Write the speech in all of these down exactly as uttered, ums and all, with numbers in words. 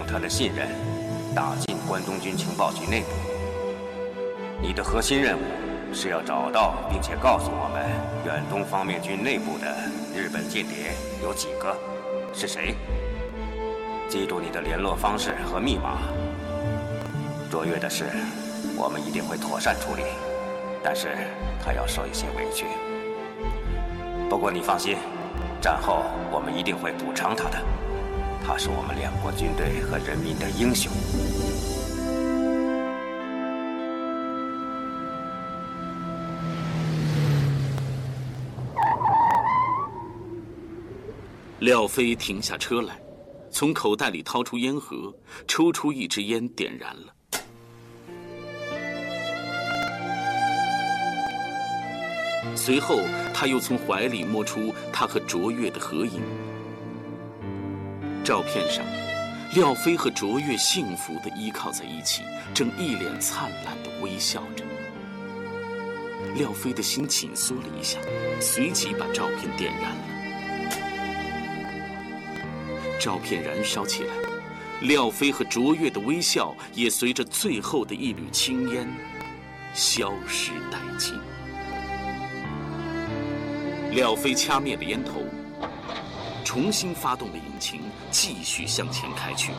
他的信任，打进关东军情报局内部。你的核心任务是要找到并且告诉我们远东方面军内部的日本间谍有几个，是谁。记住你的联络方式和密码。卓越的事，我们一定会妥善处理，但是他要受一些委屈。不过你放心，战后我们一定会补偿他的。他是我们两国军队和人民的英雄。 廖飞停下车来，从口袋里掏出烟盒，抽出一支烟，点燃了。随后，他又从怀里摸出他和卓越的合影。照片上，廖飞和卓越幸福地依靠在一起，正一脸灿烂地微笑着。廖飞的心紧缩了一下，随即把照片点燃了。照片燃烧起来，廖飞和卓越的微笑也随着最后的一缕青烟消失殆尽。廖飞掐灭了烟头，重新发动了引擎，继续向前开去。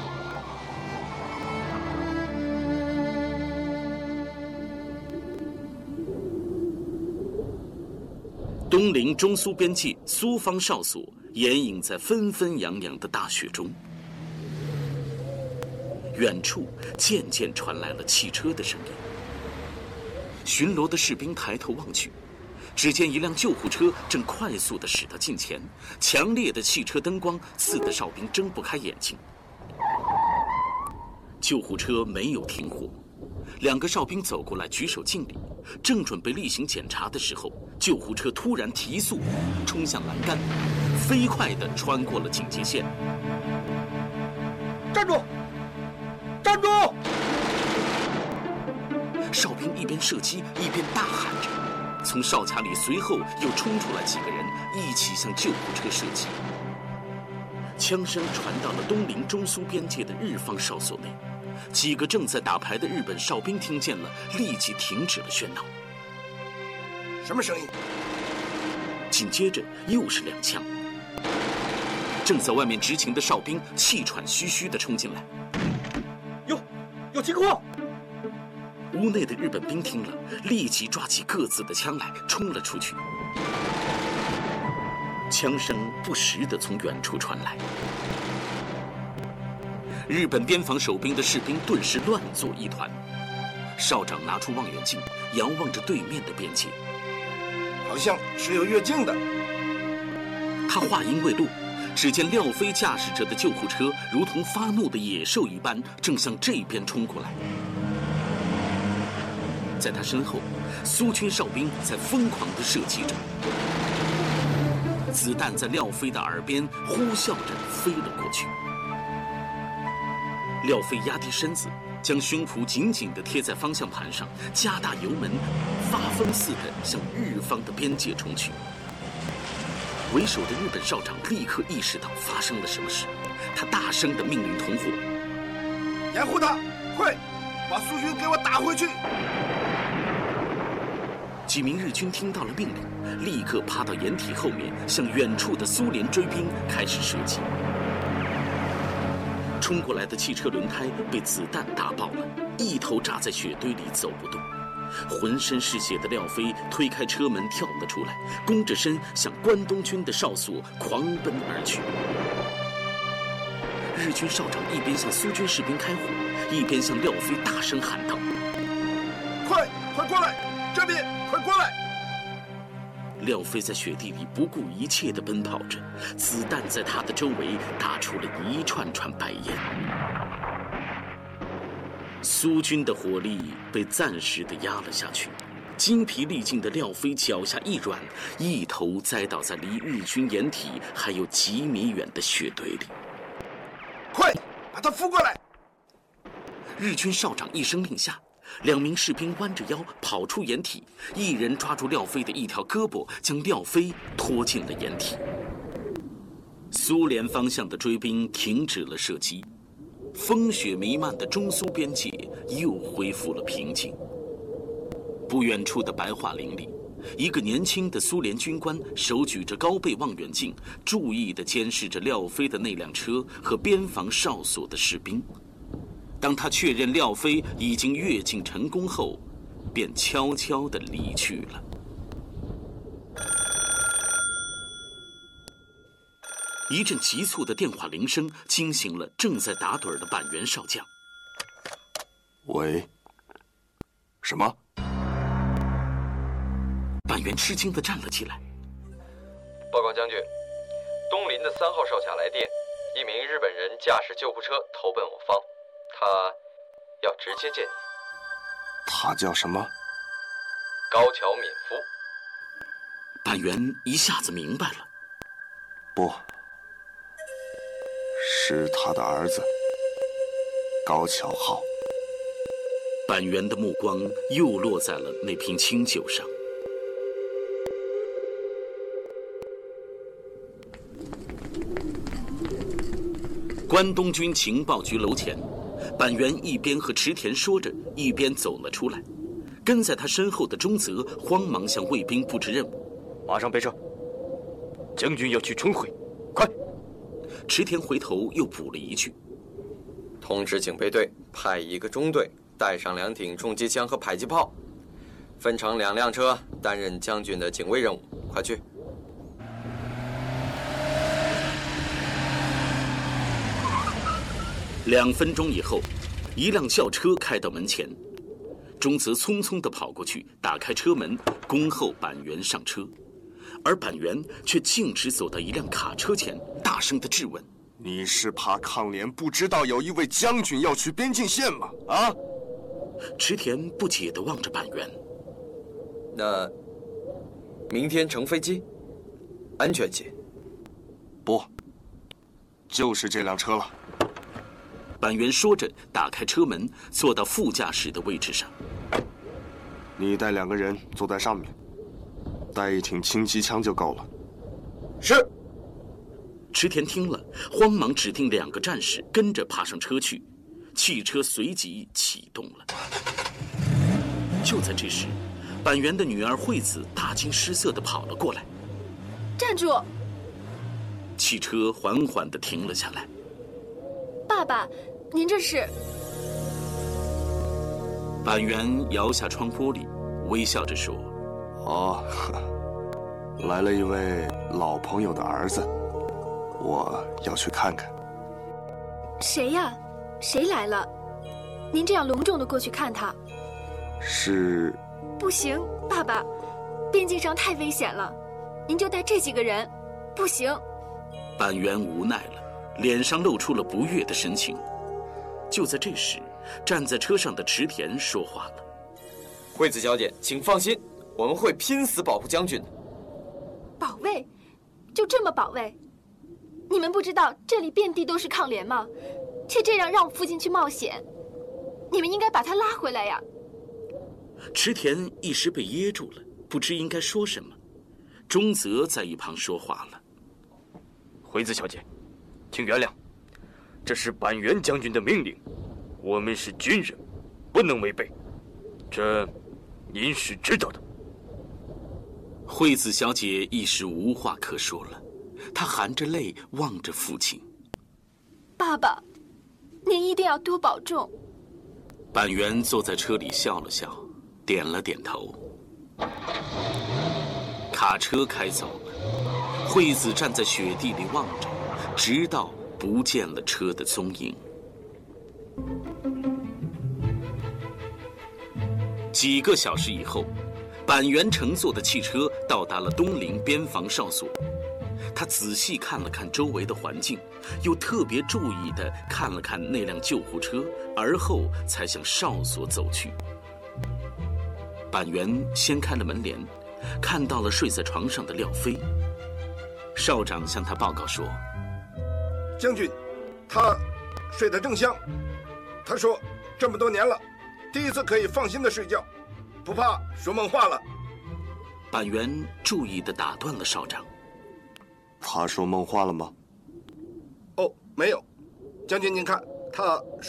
东邻中苏边界，苏方哨所掩影在纷纷扬扬的大雪中。远处渐渐传来了汽车的声音。巡逻的士兵抬头望去，只见一辆救护车正快速地驶到近前，强烈的汽车灯光刺得哨兵睁不开眼睛。救护车没有停火，两个哨兵走过来举手敬礼，正准备例行检查的时候，救护车突然提速，冲向栏杆，飞快地穿过了警戒线。 站住！站住！ 哨兵一边射击一边大喊着，从哨卡里随后又冲出来几个人，一起向救护车射击。枪声传到了东邻中苏边界的日方哨所内，几个正在打牌的日本哨兵听见了，立即停止了喧闹。 什么声音？ 紧接着又是两枪。正在外面执勤的哨兵气喘吁吁地冲进来。 有，有情况！ 屋内的日本兵听了，立即抓起各自的枪来，冲了出去。枪声不时地从远处传来。日本边防守兵的士兵顿时乱作一团。哨长拿出望远镜，遥望着对面的边界， 好像是有越境的。 他话音未落，只见廖飞驾驶着的救护车如同发怒的野兽一般，正向这边冲过来。在他身后，苏军哨兵在疯狂地射击着，子弹在廖飞的耳边呼啸着飞了过去。廖飞压低身子，将胸脯紧紧地贴在方向盘上，加大油门，发疯似的向日方的边界冲去。为首的日本哨长立刻意识到发生了什么事，他大声地命令同伙： 掩护他，快把苏军给我打回去！ 几名日军听到了命令，立刻趴到掩体后面，向远处的苏联追兵开始射击。冲过来的汽车轮胎被子弹打爆了，一头扎在雪堆里走不动。浑身是血的廖飞推开车门跳了出来，弓着身向关东军的哨所狂奔而去。日军哨长一边向苏军士兵开火，一边向廖飞大声喊道： 快快过来，这边快过来！ 廖飞在雪地里不顾一切地奔跑着，子弹在他的周围打出了一串串白烟。苏军的火力被暂时地压了下去，精疲力尽的廖飞脚下一软，一头栽倒在离日军掩体还有几米远的雪堆里。 快把他扶过来！ 日军哨长一声令下，两名士兵弯着腰跑出掩体，一人抓住廖飞的一条胳膊，将廖飞拖进了掩体。苏联方向的追兵停止了射击， 风雪弥漫的中苏边界又恢复了平静。不远处的白桦林里，一个年轻的苏联军官手举着高倍望远镜，注意地监视着廖飞的那辆车和边防哨所的士兵。当他确认廖飞已经越境成功后，便悄悄地离去了。一阵急促的电话铃声惊醒了正在打盹的板垣少将。 喂，什么？ 板垣吃惊地站了起来。 报告将军，东林的三号哨卡来电，一名日本人驾驶救护车投奔我方，他要直接见你。 他叫什么？ 高桥敏夫。 板垣一下子明白了。 不，是他的儿子高桥浩。 板垣的目光又落在了那瓶清酒上。关东军情报局楼前，板垣一边和池田说着，一边走了出来。跟在他身后的中泽慌忙向卫兵布置任务： 马上备车，将军要去春晖，快！ 池田回头又补了一句： 通知警备队派一个中队，带上两挺重机枪和迫击炮，分成两辆车担任将军的警卫任务，快去！ 两分钟以后，一辆轿车开到门前，中泽匆匆地跑过去，打开车门，恭候板垣上车。而板垣却径直走到一辆卡车前，大声地质问： 你是怕抗联不知道有一位将军要去边境线吗？啊！ 池田不解地望着板垣。 那明天乘飞机，安全些。 不，就是这辆车了。 板垣说着，打开车门，坐到副驾驶的位置上。 你带两个人坐在上面，带一挺轻机枪就够了。 是。 池田听了，慌忙指定两个战士跟着爬上车去，汽车随即启动了。就在这时，板垣的女儿惠子大惊失色地跑了过来。 站住！ 汽车缓缓地停了下来。 爸爸，您这是？ 板垣摇下窗玻璃，微笑着说： 哦，来了一位老朋友的儿子，我要去看看。 谁呀？谁来了？您这样隆重的过去看他？ 是。 不行，爸爸，边境上太危险了，您就带这几个人，不行。 板垣无奈了，脸上露出了不悦的神情。就在这时，站在车上的池田说话了： 惠子小姐，请放心，我们会拼死保护将军的。 保卫？就这么保卫？你们不知道这里遍地都是抗联吗？却这样让我父亲去冒险，你们应该把他拉回来呀！ 池田一时被噎住了，不知应该说什么。中泽在一旁说话了： 惠子小姐，请原谅，这是板垣将军的命令，我们是军人，不能违背，这您是知道的。 惠子小姐一时无话可说了，她含着泪望着父亲： 爸爸，您一定要多保重。 板垣坐在车里笑了笑，点了点头。卡车开走了，惠子站在雪地里望着，直到不见了车的踪影。几个小时以后，板垣乘坐的汽车到达了东陵边防哨所。他仔细看了看周围的环境，又特别注意地看了看那辆救护车，而后才向哨所走去。板垣掀开了门帘，看到了睡在床上的廖飞。少长向他报告说： 将军，他睡得正香。他说这么多年了，第一次可以放心的睡觉，不怕说梦话了。 板垣注意地打断了少长： 他说梦话了吗？哦，没有。将军您看， 他说。